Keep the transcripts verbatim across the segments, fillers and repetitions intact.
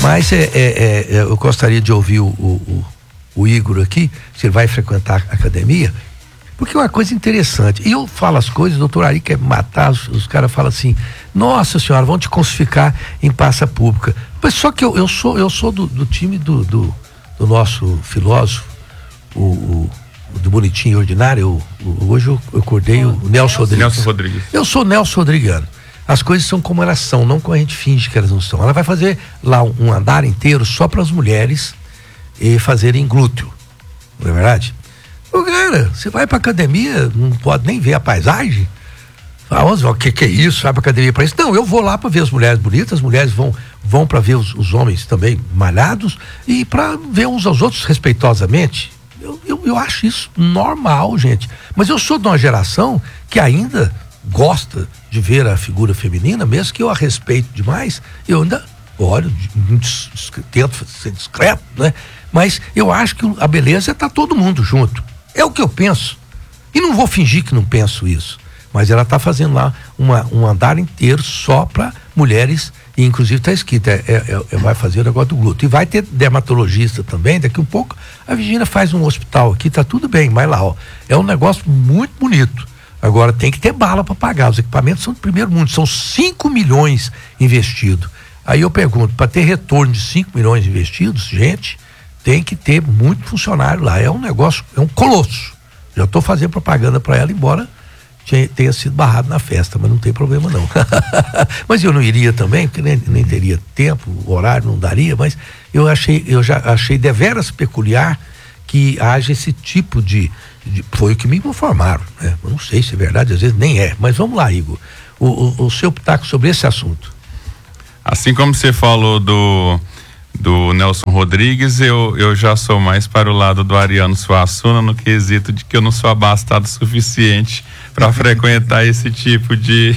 Mas é, é, é, eu gostaria de ouvir o, o, o Igor aqui, se ele vai frequentar a academia, porque é uma coisa interessante. E eu falo as coisas, o doutor Ari quer matar, os, os caras falam assim, nossa senhora, vão te crucificar em praça pública. Mas só que eu, eu sou, eu sou do, do time do, do, do nosso filósofo, o, o do bonitinho e ordinário. Eu, o, hoje eu, eu acordei o, o Nelson Rodrigues. Nelson Rodrigues. Eu sou Nelson Rodriguiano. As coisas são como elas são, não como a gente finge que elas não são. Ela vai fazer lá um, um andar inteiro só para as mulheres e fazerem glúteo. Não é verdade? Ô, cara, você vai pra academia, não pode nem ver a paisagem. Fala, o que que é isso? Vai pra academia pra isso? Não, eu vou lá pra ver as mulheres bonitas, as mulheres vão, vão pra ver os, os homens também malhados e pra ver uns aos outros respeitosamente. Eu, eu, eu acho isso normal, gente. Mas eu sou de uma geração que ainda gosta de ver a figura feminina, mesmo que eu a respeito demais, eu ainda olho, tento ser discreto, né? Mas eu acho que a beleza tá todo mundo junto. É o que eu penso. E não vou fingir que não penso isso. Mas ela está fazendo lá uma, um andar inteiro só para mulheres, e inclusive está escrito, é, é, é, vai fazer o negócio do glúteo. E vai ter dermatologista também, daqui um pouco a Virgínia faz um hospital aqui, tá tudo bem, mas lá, ó, é um negócio muito bonito. Agora tem que ter bala para pagar, os equipamentos são do primeiro mundo, são cinco milhões investidos. Aí eu pergunto, para ter retorno de cinco milhões investidos, gente, tem que ter muito funcionário lá, é um negócio, é um colosso. Já estou fazendo propaganda para ela, embora tenha sido barrado na festa, mas não tem problema não. Mas eu não iria também, porque nem, nem teria tempo, o horário não daria, mas eu achei, eu já achei deveras peculiar que haja esse tipo de, de foi o que me informaram, né? Eu não sei se é verdade, às vezes nem é, mas vamos lá, Igor, o, o, o seu pitaco sobre esse assunto. Assim como você falou do do Nelson Rodrigues, eu, eu já sou mais para o lado do Ariano Suassuna, no quesito de que eu não sou abastado o suficiente para frequentar esse tipo de,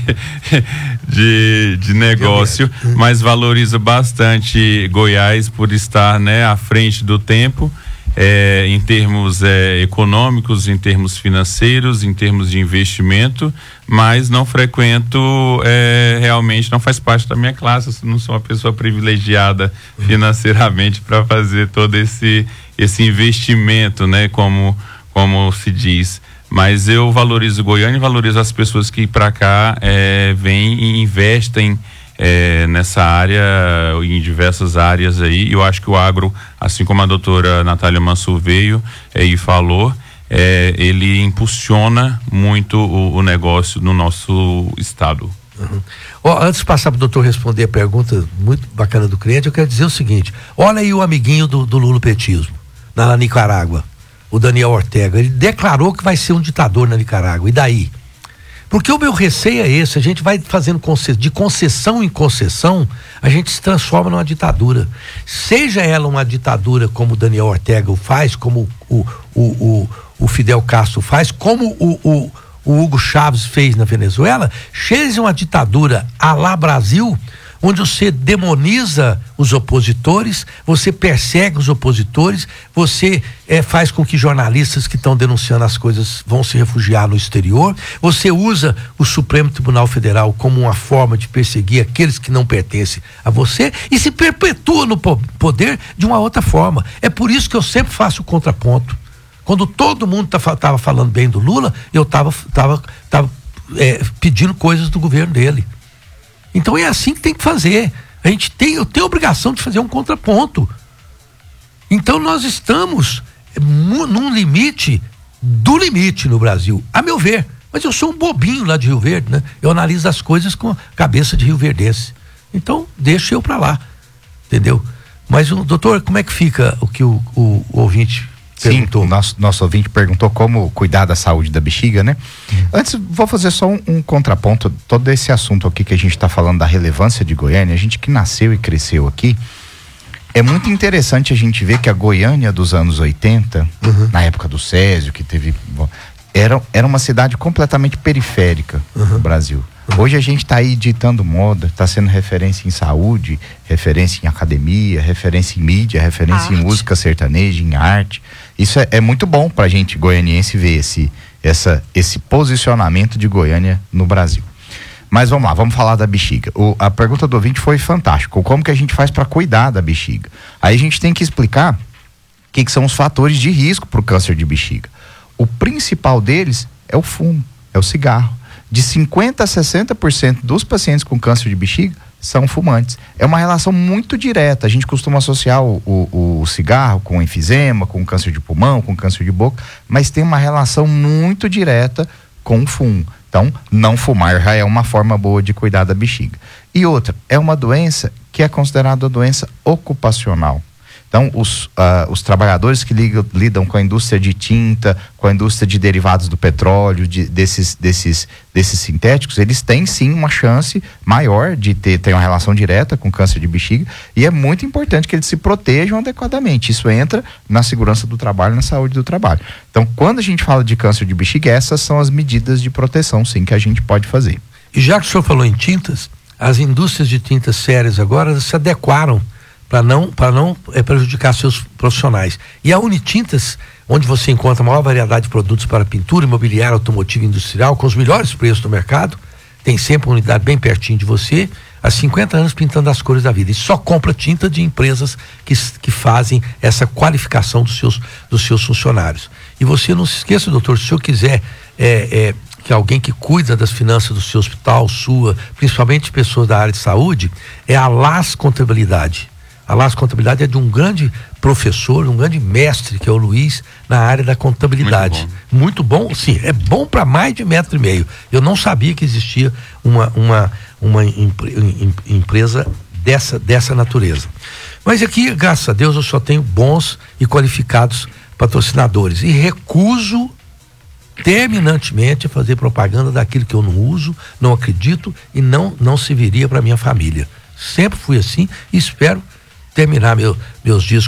de, de negócio, mas valorizo bastante Goiás por estar, né, à frente do tempo, é, em termos é, econômicos, em termos financeiros, em termos de investimento, mas não frequento, é, realmente não faz parte da minha classe, eu não sou uma pessoa privilegiada financeiramente para fazer todo esse, esse investimento, né, como, como se diz. Mas eu valorizo Goiânia e valorizo as pessoas que para cá é, vêm e investem é, nessa área, em diversas áreas aí. Eu acho que o agro, assim como a doutora Natália Mansur veio é, e falou, é, ele impulsiona muito o, o negócio no nosso estado. Uhum. Oh, antes de passar para o doutor responder a pergunta muito bacana do cliente, eu quero dizer o seguinte: olha aí o amiguinho do, do lulopetismo na Nicarágua, o Daniel Ortega, ele declarou que vai ser um ditador na Nicarágua, e daí? Porque o meu receio é esse, a gente vai fazendo concess... de concessão em concessão, a gente se transforma numa ditadura. Seja ela uma ditadura como o Daniel Ortega faz, como o, o, o, o Fidel Castro faz, como o, o, o Hugo Chávez fez na Venezuela, seja uma ditadura à la Brasil, onde você demoniza os opositores, você persegue os opositores, você é, faz com que jornalistas que estão denunciando as coisas vão se refugiar no exterior, você usa o Supremo Tribunal Federal como uma forma de perseguir aqueles que não pertencem a você e se perpetua no poder de uma outra forma. É por isso que eu sempre faço o contraponto. Quando todo mundo estava tá, falando bem do Lula, eu estava tava, tava, é, pedindo coisas do governo dele. Então é assim que tem que fazer. A gente tem, eu tenho a obrigação de fazer um contraponto. Então nós estamos num limite do limite no Brasil, a meu ver. Mas eu sou um bobinho lá de Rio Verde, né? Eu analiso as coisas com a cabeça de rioverdense. Então deixa eu pra lá, entendeu? Mas, doutor, como é que fica o que o, o, o ouvinte perguntou? Sim, o nosso, nosso ouvinte perguntou como cuidar da saúde da bexiga, né? Uhum. Antes, vou fazer só um, um contraponto, todo esse assunto aqui que a gente está falando da relevância de Goiânia, a gente que nasceu e cresceu aqui, é muito interessante a gente ver que a Goiânia dos anos oitenta, uhum. na época do Césio, que teve... Era, era uma cidade completamente periférica uhum. do Brasil. Hoje a gente está aí ditando moda, está sendo referência em saúde, referência em academia, referência em mídia, referência arte. Em música sertaneja, em arte. Isso é, é muito bom para a gente goianiense ver esse, essa, esse posicionamento de Goiânia no Brasil. Mas vamos lá, vamos falar da bexiga. O, a pergunta do ouvinte foi fantástica. Como que a gente faz para cuidar da bexiga? Aí a gente tem que explicar o que, que são os fatores de risco para o câncer de bexiga. O principal deles é o fumo, é o cigarro. De cinquenta a sessenta por cento dos pacientes com câncer de bexiga são fumantes. É uma relação muito direta. A gente costuma associar o, o, o cigarro com enfisema, com câncer de pulmão, com câncer de boca, mas tem uma relação muito direta com o fumo. Então, não fumar já é uma forma boa de cuidar da bexiga. E outra, é uma doença que é considerada doença ocupacional. Então, os, uh, os trabalhadores que ligam, lidam com a indústria de tinta, com a indústria de derivados do petróleo, de, desses, desses, desses sintéticos, eles têm sim uma chance maior de ter, ter uma relação direta com câncer de bexiga, e é muito importante que eles se protejam adequadamente. Isso entra na segurança do trabalho, na saúde do trabalho. Então, quando a gente fala de câncer de bexiga, essas são as medidas de proteção, sim, que a gente pode fazer. E já que o senhor falou em tintas, as indústrias de tintas sérias agora se adequaram para não, para não é, prejudicar seus profissionais. E a Unitintas, onde você encontra a maior variedade de produtos para pintura, imobiliária, automotiva e industrial, com os melhores preços do mercado, tem sempre uma unidade bem pertinho de você, há cinquenta anos pintando as cores da vida. E só compra tinta de empresas que, que fazem essa qualificação dos seus, dos seus funcionários. E você não se esqueça, doutor, se o senhor quiser é, é, que alguém que cuida das finanças do seu hospital, sua, principalmente pessoas da área de saúde, é a Las Contabilidade. A Las Contabilidade é de um grande professor, um grande mestre, que é o Luiz, na área da contabilidade. Muito bom, Muito bom sim, é bom para mais de metro e meio. Eu não sabia que existia uma, uma, uma empre, empresa dessa, dessa natureza. Mas aqui, graças a Deus, eu só tenho bons e qualificados patrocinadores. E recuso terminantemente a fazer propaganda daquilo que eu não uso, não acredito e não, não serviria para minha família. Sempre fui assim e espero terminar meu, meus dias